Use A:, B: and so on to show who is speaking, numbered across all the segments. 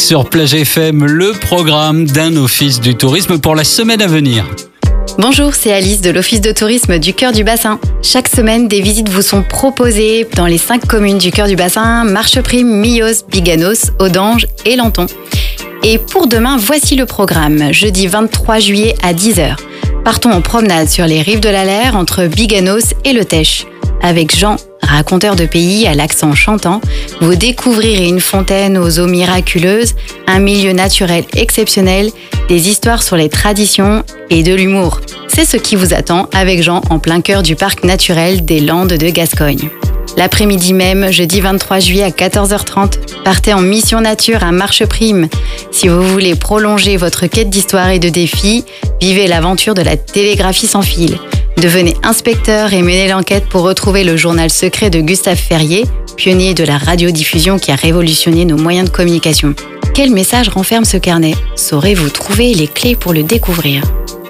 A: sur Plage FM, le programme d'un office du tourisme pour la semaine à venir.
B: Bonjour, c'est Alice de l'Office de tourisme du Cœur du Bassin. Chaque semaine, des visites vous sont proposées dans les 5 communes du Cœur du Bassin, Marcheprime, Millos, Biganos, Audange et Lanton. Et pour demain, voici le programme. Jeudi 23 juillet à 10h. Partons en promenade sur les rives de l'Aller entre Biganos et Le Teche. Avec Jean, raconteur de pays à l'accent chantant, vous découvrirez une fontaine aux eaux miraculeuses, un milieu naturel exceptionnel, des histoires sur les traditions et de l'humour. C'est ce qui vous attend avec Jean en plein cœur du parc naturel des Landes de Gascogne. L'après-midi même, jeudi 23 juillet à 14h30, partez en mission nature à Marcheprime. Si vous voulez prolonger votre quête d'histoire et de défis, vivez l'aventure de la télégraphie sans fil. Devenez inspecteur et menez l'enquête pour retrouver le journal secret de Gustave Ferrier, pionnier de la radiodiffusion qui a révolutionné nos moyens de communication. Quel message renferme ce carnet ? Saurez-vous trouver les clés pour le découvrir ?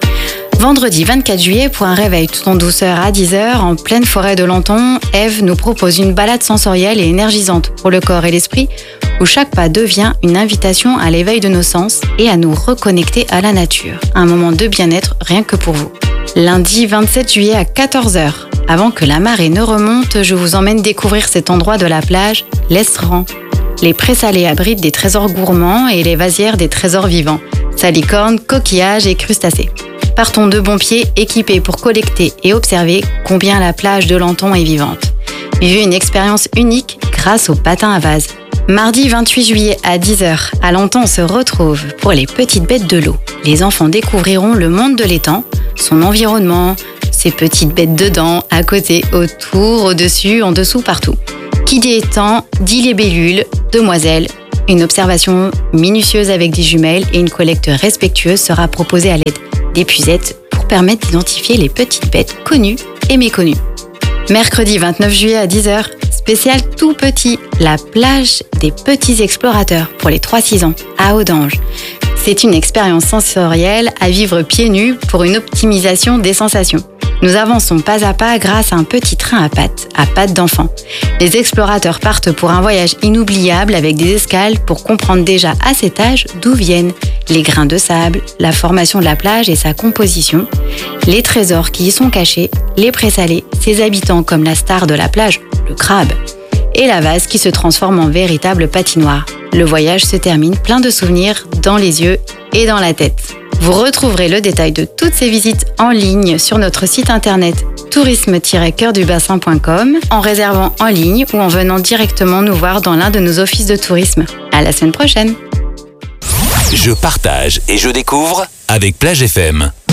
B: Vendredi 24 juillet, pour un réveil tout en douceur à 10h, en pleine forêt de Lanton, Eve nous propose une balade sensorielle et énergisante pour le corps et l'esprit, où chaque pas devient une invitation à l'éveil de nos sens et à nous reconnecter à la nature. Un moment de bien-être rien que pour vous. Lundi 27 juillet à 14h, avant que la marée ne remonte, je vous emmène découvrir cet endroit de la plage, l'Estran. Les prés salés abritent des trésors gourmands et les vasières des trésors vivants, salicornes, coquillages et crustacés. Partons de bon pied, équipés pour collecter et observer combien la plage de Lanton est vivante. Vivez une expérience unique grâce au patin à vase. Mardi 28 juillet à 10h, à Lanton, on se retrouve pour les petites bêtes de l'eau. Les enfants découvriront le monde de l'étang, son environnement, ses petites bêtes dedans, à côté, autour, au-dessus, en dessous, partout. Qui dit étang, dit libellules, demoiselles. Une observation minutieuse avec des jumelles et une collecte respectueuse sera proposée à l'aide d'épuisettes pour permettre d'identifier les petites bêtes connues et méconnues. Mercredi 29 juillet à 10h, spécial tout petit, la plage des petits explorateurs pour les 3-6 ans à Audange. C'est une expérience sensorielle à vivre pieds nus pour une optimisation des sensations. Nous avançons pas à pas grâce à un petit train à pattes d'enfant. Les explorateurs partent pour un voyage inoubliable avec des escales pour comprendre déjà à cet âge d'où viennent les grains de sable, la formation de la plage et sa composition, les trésors qui y sont cachés, les prés salés, ses habitants comme la star de la plage, le crabe, et la vase qui se transforme en véritable patinoire. Le voyage se termine plein de souvenirs dans les yeux et dans la tête. Vous retrouverez le détail de toutes ces visites en ligne sur notre site internet tourisme-coeurdubassin.com en réservant en ligne ou en venant directement nous voir dans l'un de nos offices de tourisme. À la semaine prochaine.
C: Je partage et je découvre avec Plage FM.